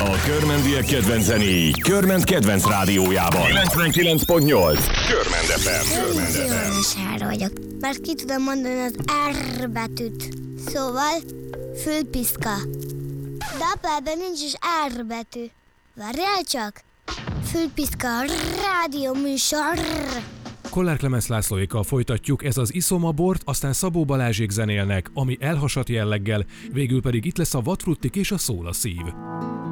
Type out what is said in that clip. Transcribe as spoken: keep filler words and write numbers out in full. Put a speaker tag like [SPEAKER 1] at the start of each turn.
[SPEAKER 1] A körmendiek kedvenc zenéi Körment kedvenc rádiójában. kilencvenkilenc pont nyolc Körment ef em. Körment ef em.
[SPEAKER 2] vagyok. Mert ki tudom mondani az R betűt. Szóval fülpiszka. De apában nincs is R betű. Várjál csak! Fülpiszka, rádió műsor.
[SPEAKER 3] Kollár Klemens Lászlóékkal folytatjuk, ez az Iszom a bort, aztán Szabó Balázsék zenélnek, ami elhasadt jelleggel, végül pedig itt lesz a vadfruttik és a szól a szív.